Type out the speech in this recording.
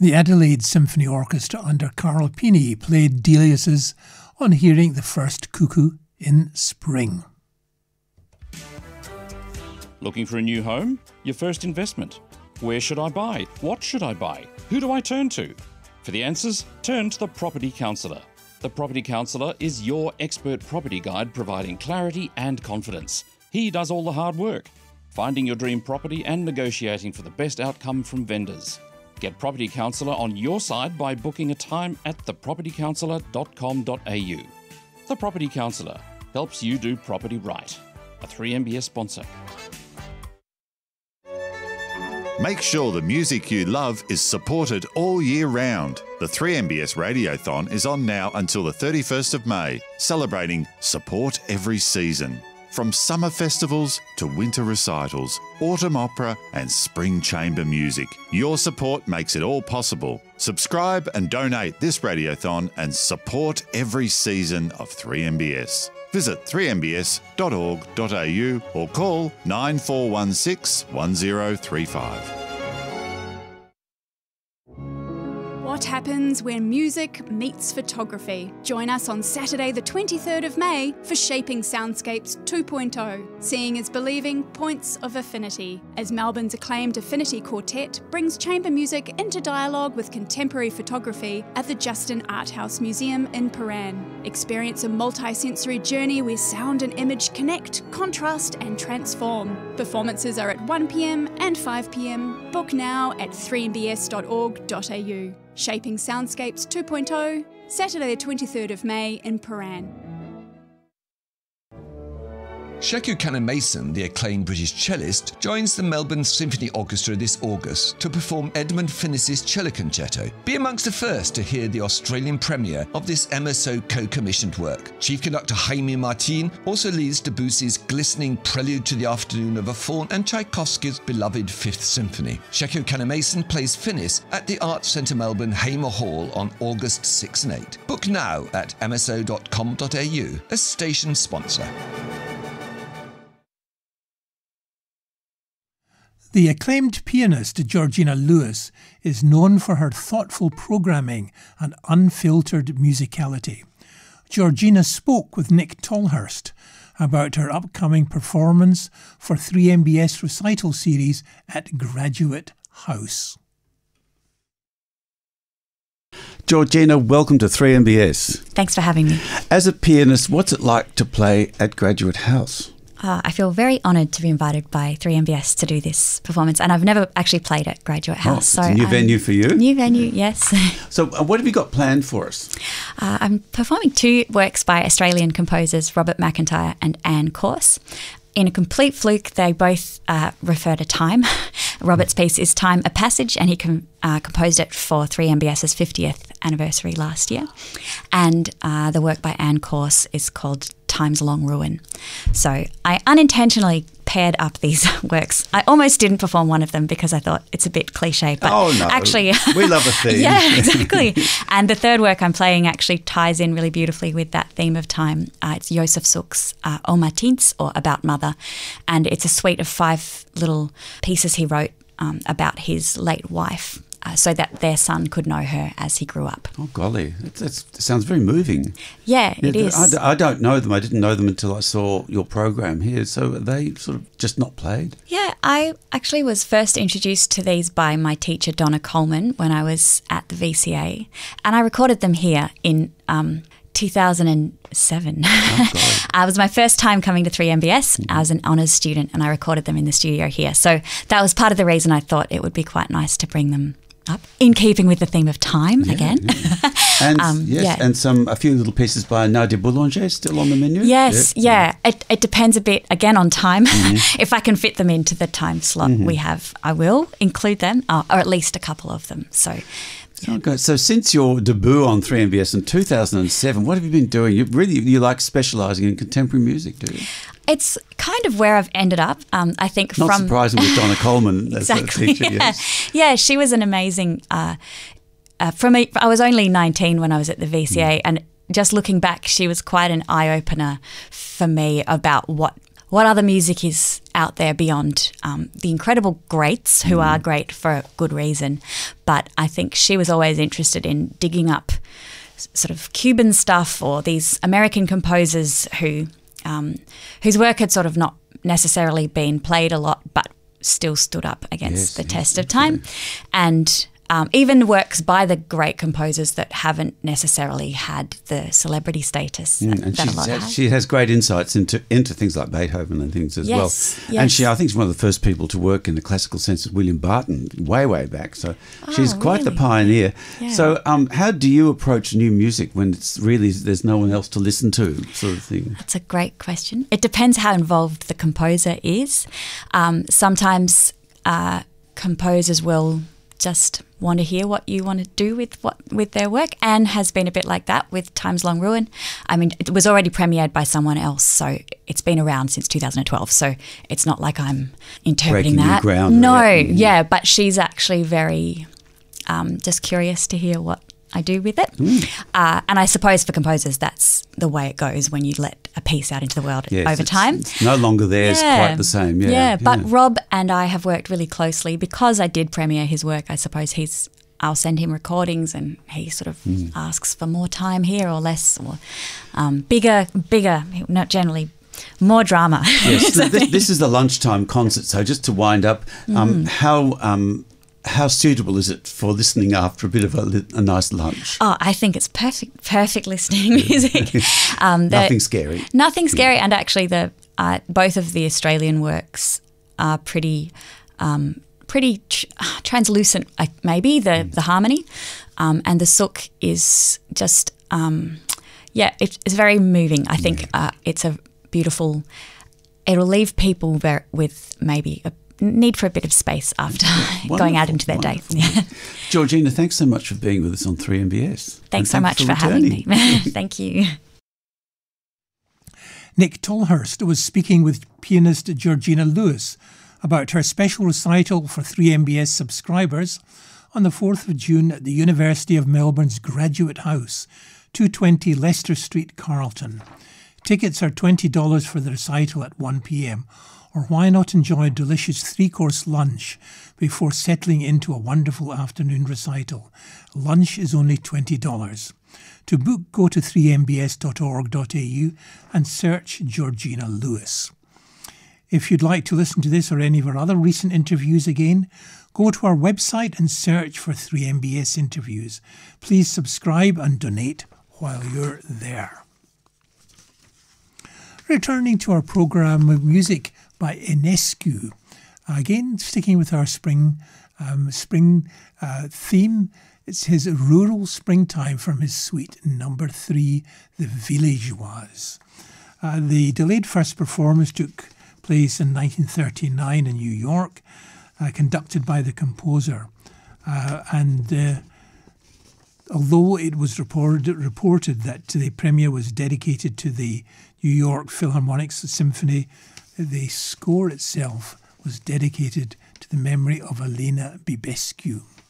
The Adelaide Symphony Orchestra under Carl Pini played Delius's on hearing the first cuckoo in spring. Looking for a new home? Your first investment? Where should I buy? What should I buy? Who do I turn to? For the answers, turn to the Property Counsellor. The Property Counsellor is your expert property guide providing clarity and confidence. He does all the hard work, finding your dream property and negotiating for the best outcome from vendors. Get Property Counsellor on your side by booking a time at thepropertycounsellor.com.au. The Property Counsellor helps you do property right. A 3MBS sponsor. Make sure the music you love is supported all year round. The 3MBS Radiothon is on now until the 31st of May, celebrating Support Every Season. From summer festivals to winter recitals, autumn opera and spring chamber music, your support makes it all possible. Subscribe and donate this radiothon and support every season of 3MBS. Visit 3mbs.org.au or call 9416 1035. What happens when music meets photography? Join us on Saturday the 23rd of May for Shaping Soundscapes 2.0, Seeing is Believing, Points of Affinity, as Melbourne's acclaimed Affinity Quartet brings chamber music into dialogue with contemporary photography at the Justin Art House Museum in Paran. Experience a multi-sensory journey where sound and image connect, contrast and transform. Performances are at 1pm and 5pm. Book now at 3mbs.org.au. Shaping Soundscapes 2.0, Saturday the 23rd of May in Paran. Sheku Kanneh-Mason, the acclaimed British cellist, joins the Melbourne Symphony Orchestra this August to perform Edmund Finnis's Cello Concerto. Be amongst the first to hear the Australian premiere of this MSO co-commissioned work. Chief conductor Jaime Martin also leads Debussy's glistening Prelude to the Afternoon of a Faun and Tchaikovsky's beloved Fifth Symphony. Sheku Kanneh-Mason plays Finnis at the Arts Centre Melbourne Hamer Hall on August 6 and 8. Book now at mso.com.au, a station sponsor. The acclaimed pianist Georgina Lewis is known for her thoughtful programming and unfiltered musicality. Georgina spoke with Nick Tolhurst about her upcoming performance for 3MBS recital series at Graduate House. Georgina, welcome to 3MBS. Thanks for having me. As a pianist, what's it like to play at Graduate House? I feel very honoured to be invited by 3MBS to do this performance, and I've never actually played at Graduate House. It's a new venue for you? New venue, yes. So what have you got planned for us? I'm performing two works by Australian composers Robert McIntyre and Anne Corse. In a complete fluke, they both refer to time. Robert's piece is Time, a Passage, and he composed it for 3MBS's 50th anniversary last year. And the work by Anne Corse is called Time's Long Ruin. So I unintentionally paired up these works. I almost didn't perform one of them because I thought it's a bit cliche. But actually, we love a theme. Yeah, exactly. And the third work I'm playing actually ties in really beautifully with that theme of time. It's Josef Suk's O Matins, or About Mother. And it's a suite of 5 little pieces he wrote about his late wife, so that their son could know her as he grew up. Oh, golly. That sounds very moving. Yeah, it is. I don't know them. I didn't know them until I saw your program here. So are they sort of just not played? Yeah, I actually was first introduced to these by my teacher, Donna Coleman, when I was at the VCA. And I recorded them here in 2007. Oh, It was my first time coming to 3MBS. I was an honours student and I recorded them in the studio here. So that was part of the reason I thought it would be quite nice to bring them up, in keeping with the theme of time again. And and a few little pieces by Nadia Boulanger still on the menu? Yes, It depends a bit, again, on time. If I can fit them into the time slot we have, I will include them, or at least a couple of them. So since your debut on 3MBS in 2007, what have you been doing? You like specialising in contemporary music, do you? It's kind of where I've ended up. I think not surprising with Donna Coleman exactly, as a teacher. Yeah, she was an amazing. For me, I was only 19 when I was at the VCA, and just looking back, she was quite an eye opener for me about what what other music is out there beyond the incredible greats who are great for a good reason. But I think she was always interested in digging up sort of Cuban stuff or these American composers who whose work had sort of not necessarily been played a lot but still stood up against the test of time. And even works by the great composers that haven't necessarily had the celebrity status that a lot have. She has great insights into things like Beethoven and things as well. Yes. And I think she's one of the first people to work in the classical sense with William Barton way back. So she's quite the pioneer. Yeah. So how do you approach new music when it's really there's no one else to listen to, sort of thing? That's a great question. It depends how involved the composer is. Sometimes composers will just want to hear what you want to do with their work. Anne has been a bit like that with Time's Long Ruin. I mean, it was already premiered by someone else, so it's been around since 2012. So it's not like I'm interpreting breaking that. new ground. No, but she's actually very just curious to hear what I do with it. And I suppose for composers, that's the way it goes when you let a piece out into the world over time. It's no longer there. It's quite the same. Yeah. But Rob and I have worked really closely because I did premiere his work. I suppose I'll send him recordings and he sort of asks for more time here or less or bigger, not generally more drama. Yes, this is the lunchtime concert. So just to wind up, how suitable is it for listening after a bit of a nice lunch? Oh, I think it's perfect listening music. Nothing scary. Nothing scary, and actually, both of the Australian works are pretty translucent. Maybe the harmony, and the sook is just it's very moving. I think it's a beautiful. It'll leave people with maybe a need for a bit of space after going out into their day. Yeah. Georgina, thanks so much for being with us on 3MBS. Thanks so much for having me. Thank you. Nick Tolhurst was speaking with pianist Georgina Lewis about her special recital for 3MBS subscribers on the 4th of June at the University of Melbourne's Graduate House, 220 Leicester Street, Carlton. Tickets are $20 for the recital at 1 p.m, or why not enjoy a delicious 3-course lunch before settling into a wonderful afternoon recital? Lunch is only $20. To book, go to 3mbs.org.au and search Georgina Lewis. If you'd like to listen to this or any of our other recent interviews again, go to our website and search for 3MBS interviews. Please subscribe and donate while you're there. Returning to our programme of music by Enescu. Again, sticking with our spring theme, it's his Rural Springtime from his suite number 3, The Villageoise. The delayed first performance took place in 1939 in New York, conducted by the composer. Although it was reported that the premiere was dedicated to the New York Philharmonic Symphony, the score itself was dedicated to the memory of Elena Bibescu.